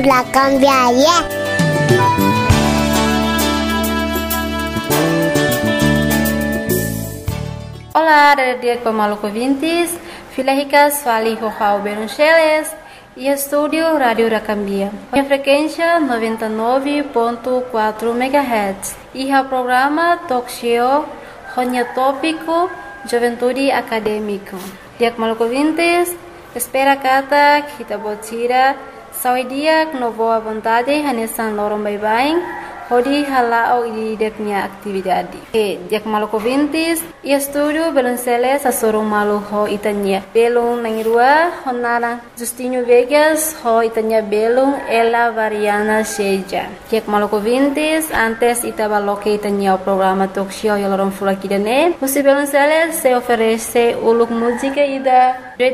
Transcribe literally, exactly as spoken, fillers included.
La cambiaria. Olá, dia com maluco vintes, filhas fali João Beruncheles e estúdio Rádio Racambia. A frequência noventa e nove ponto quatro megahertz e o programa Talk Show Ronya Tópico Juventude Acadêmico. Dia com maluco vintes, espera kata kita botira saudia no boa vontade hanesan lorong bye-bye. Hodi halao di deknya aktividade. E dia maluco vintes e estúdio Beruncheles a sorong malu ho itanya. Belung nangirua honara Justinho Vegas ho itanya belung ela variana seja. Dia maluco vintes antes ita baloque itanya o programa talk show yolorong fula kidane. Musi Beruncheles se oferece uluk música ida